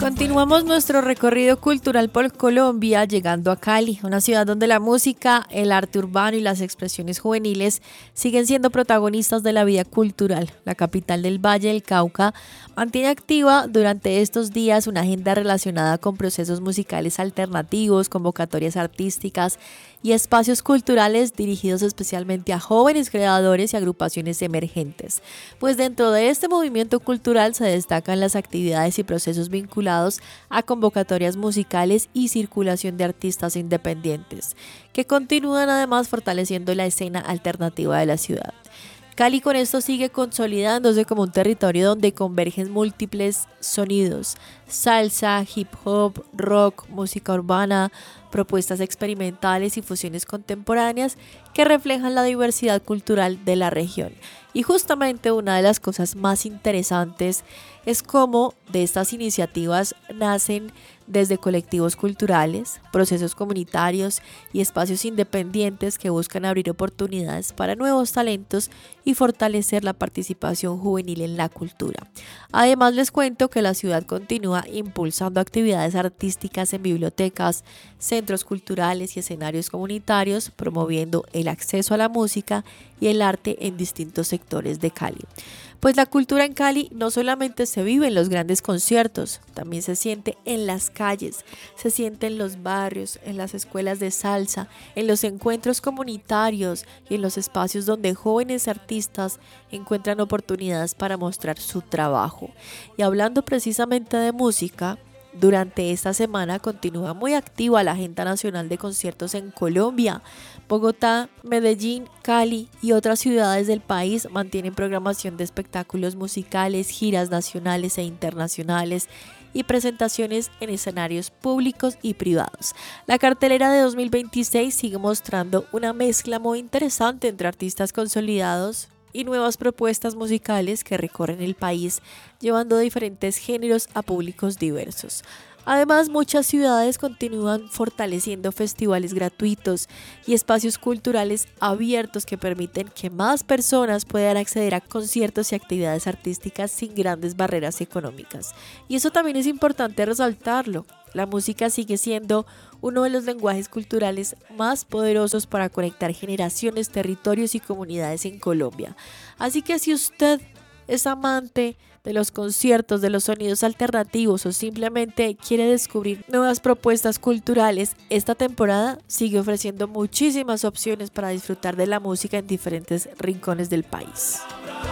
Continuamos nuestro recorrido cultural por Colombia, llegando a Cali, una ciudad donde la música, el arte urbano y las expresiones juveniles siguen siendo protagonistas de la vida cultural. La capital del Valle del Cauca mantiene activa durante estos días una agenda relacionada con procesos musicales alternativos, convocatorias artísticas y espacios culturales dirigidos especialmente a jóvenes creadores y agrupaciones emergentes. Pues dentro de este movimiento cultural se destacan las actividades y procesos vinculados a convocatorias musicales y circulación de artistas independientes, que continúan además fortaleciendo la escena alternativa de la ciudad. Cali con esto sigue consolidándose como un territorio donde convergen múltiples sonidos: salsa, hip hop, rock, música urbana, propuestas experimentales y fusiones contemporáneas que reflejan la diversidad cultural de la región. Y justamente una de las cosas más interesantes es cómo de estas iniciativas nacen desde colectivos culturales, procesos comunitarios y espacios independientes que buscan abrir oportunidades para nuevos talentos y fortalecer la participación juvenil en la cultura. Además, les cuento que la ciudad continúa impulsando actividades artísticas en bibliotecas, centros culturales y escenarios comunitarios, promoviendo el acceso a la música y el arte en distintos sectores de Cali. Pues la cultura en Cali no solamente se vive en los grandes conciertos, también se siente en las calles, se siente en los barrios, en las escuelas de salsa, en los encuentros comunitarios y en los espacios donde jóvenes artistas encuentran oportunidades para mostrar su trabajo. Y hablando precisamente de música, durante esta semana continúa muy activa la agenda nacional de conciertos en Colombia. Bogotá, Medellín, Cali y otras ciudades del país mantienen programación de espectáculos musicales, giras nacionales e internacionales y presentaciones en escenarios públicos y privados. La cartelera de 2026 sigue mostrando una mezcla muy interesante entre artistas consolidados y nuevas propuestas musicales que recorren el país, llevando diferentes géneros a públicos diversos. Además, muchas ciudades continúan fortaleciendo festivales gratuitos y espacios culturales abiertos que permiten que más personas puedan acceder a conciertos y actividades artísticas sin grandes barreras económicas. Y eso también es importante resaltarlo. La música sigue siendo uno de los lenguajes culturales más poderosos para conectar generaciones, territorios y comunidades en Colombia. Así que si usted es amante de los conciertos, de los sonidos alternativos o simplemente quiere descubrir nuevas propuestas culturales, esta temporada sigue ofreciendo muchísimas opciones para disfrutar de la música en diferentes rincones del país.